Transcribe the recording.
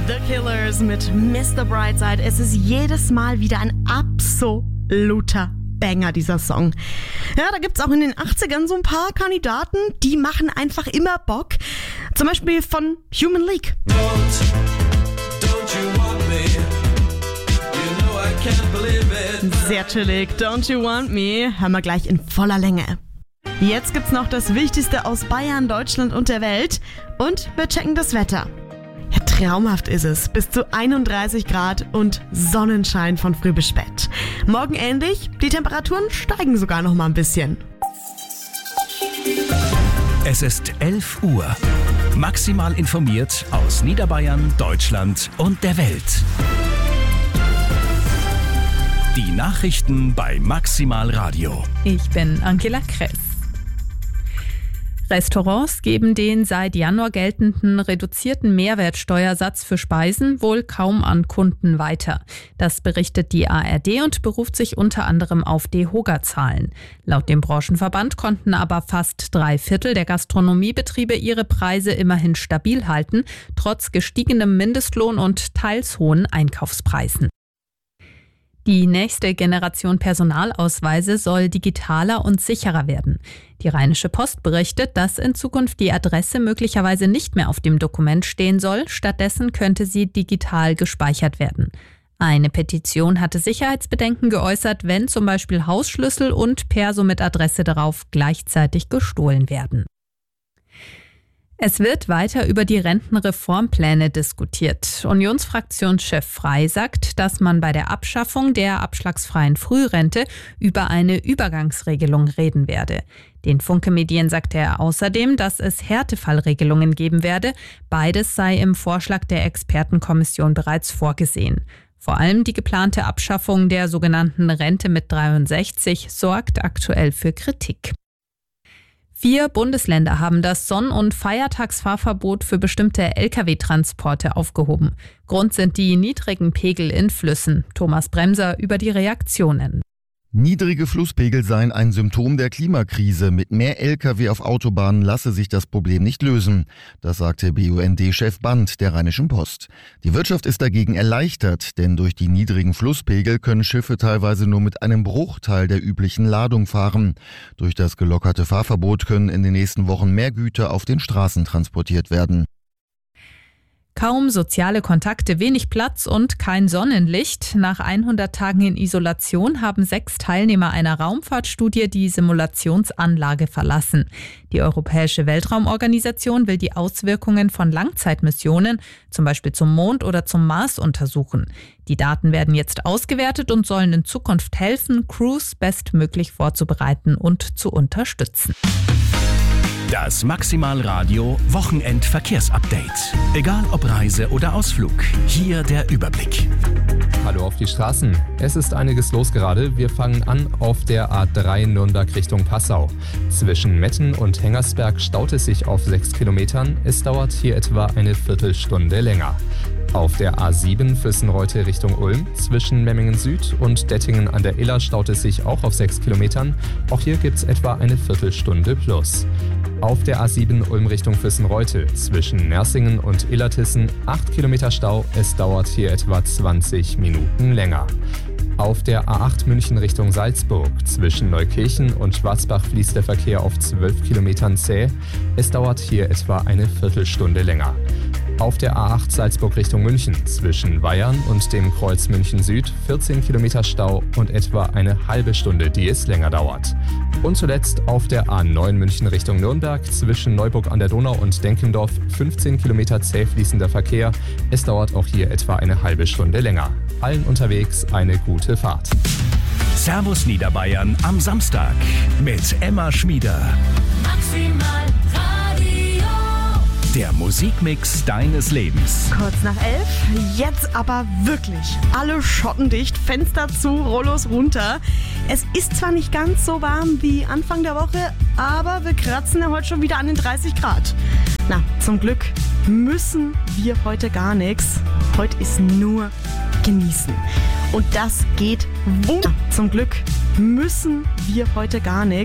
The Killers mit Mr. Brightside. Es ist jedes Mal wieder ein absoluter Banger, dieser Song. Ja, da gibt's auch in den 80ern so ein paar Kandidaten, die machen einfach immer Bock. Zum Beispiel von Human League. Don't you want me? You know I can't believe it. Sehr chillig. Don't you want me? Hören wir gleich in voller Länge. Jetzt gibt's noch das Wichtigste aus Bayern, Deutschland und der Welt. Und wir checken das Wetter. Ja, traumhaft ist es. Bis zu 31 Grad und Sonnenschein von früh bis spät. Morgen ähnlich. Die Temperaturen steigen sogar noch mal ein bisschen. Es ist 11 Uhr. Maximal informiert aus Niederbayern, Deutschland und der Welt. Die Nachrichten bei Maximal Radio. Ich bin Angela Kress. Restaurants geben den seit Januar geltenden reduzierten Mehrwertsteuersatz für Speisen wohl kaum an Kunden weiter. Das berichtet die ARD und beruft sich unter anderem auf DEHOGA-Zahlen. Laut dem Branchenverband konnten aber fast 3/4 der Gastronomiebetriebe ihre Preise immerhin stabil halten, trotz gestiegenem Mindestlohn und teils hohen Einkaufspreisen. Die nächste Generation Personalausweise soll digitaler und sicherer werden. Die Rheinische Post berichtet, dass in Zukunft die Adresse möglicherweise nicht mehr auf dem Dokument stehen soll. Stattdessen könnte sie digital gespeichert werden. Eine Petition hatte Sicherheitsbedenken geäußert, wenn zum Beispiel Hausschlüssel und Perso mit Adresse darauf gleichzeitig gestohlen werden. Es wird weiter über die Rentenreformpläne diskutiert. Unionsfraktionschef Frey sagt, dass man bei der Abschaffung der abschlagsfreien Frührente über eine Übergangsregelung reden werde. Den Funke-Medien sagte er außerdem, dass es Härtefallregelungen geben werde. Beides sei im Vorschlag der Expertenkommission bereits vorgesehen. Vor allem die geplante Abschaffung der sogenannten Rente mit 63 sorgt aktuell für Kritik. 4 Bundesländer haben das Sonn- und Feiertagsfahrverbot für bestimmte Lkw-Transporte aufgehoben. Grund sind die niedrigen Pegel in Flüssen. Thomas Bremser über die Reaktionen. Niedrige Flusspegel seien ein Symptom der Klimakrise. Mit mehr Lkw auf Autobahnen lasse sich das Problem nicht lösen. Das sagte BUND-Chef Band der Rheinischen Post. Die Wirtschaft ist dagegen erleichtert, denn durch die niedrigen Flusspegel können Schiffe teilweise nur mit einem Bruchteil der üblichen Ladung fahren. Durch das gelockerte Fahrverbot können in den nächsten Wochen mehr Güter auf den Straßen transportiert werden. Kaum soziale Kontakte, wenig Platz und kein Sonnenlicht. Nach 100 Tagen in Isolation haben 6 Teilnehmer einer Raumfahrtstudie die Simulationsanlage verlassen. Die Europäische Weltraumorganisation will die Auswirkungen von Langzeitmissionen, zum Beispiel zum Mond oder zum Mars, untersuchen. Die Daten werden jetzt ausgewertet und sollen in Zukunft helfen, Crews bestmöglich vorzubereiten und zu unterstützen. Das Maximal Radio Wochenendverkehrsupdate. Egal ob Reise oder Ausflug, hier der Überblick. Hallo auf die Straßen. Es ist einiges los gerade. Wir fangen an auf der A3 Nürnberg Richtung Passau. Zwischen Metten und Hengersberg staut es sich auf 6 Kilometern. Es dauert hier etwa eine Viertelstunde länger. Auf der A7 Füssen-Reute Richtung Ulm zwischen Memmingen Süd und Dettingen an der Iller staut es sich auch auf 6 Kilometern. Auch hier gibt es etwa eine Viertelstunde plus. Auf der A7 Ulm Richtung Füssen-Reute zwischen Nersingen und Illertissen 8 Kilometer Stau. Es dauert hier etwa 20 Minuten länger. Auf der A8 München Richtung Salzburg zwischen Neukirchen und Schwarzbach fließt der Verkehr auf 12 Kilometern zäh. Es dauert hier etwa eine Viertelstunde länger. Auf der A8 Salzburg Richtung München zwischen Weyarn und dem Kreuz München Süd 14 Kilometer Stau und etwa eine halbe Stunde, die es länger dauert. Und zuletzt auf der A9 München Richtung Nürnberg zwischen Neuburg an der Donau und Denkendorf 15 Kilometer zäh fließender Verkehr. Es dauert auch hier etwa eine halbe Stunde länger. Allen unterwegs eine gute Fahrt. Servus Niederbayern am Samstag mit Emma Schmieder. Maximal Radio. Der Musikmix deines Lebens. Kurz nach 11, jetzt aber wirklich alle schottendicht, Fenster zu, Rollos runter. Es ist zwar nicht ganz so warm wie Anfang der Woche, aber wir kratzen ja heute schon wieder an den 30 Grad. Na, zum Glück müssen wir heute gar nichts. Heute ist nur genießen. Und das geht wunderbar. Zum Glück müssen wir heute gar nichts.